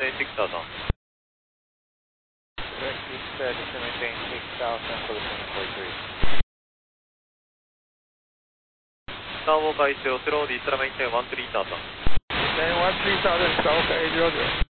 6000. Request to maintain 6000 for the 743. Starwalk ICO, slow, Isla maintain 13,000. Maintain 13,000, Starwalk 800.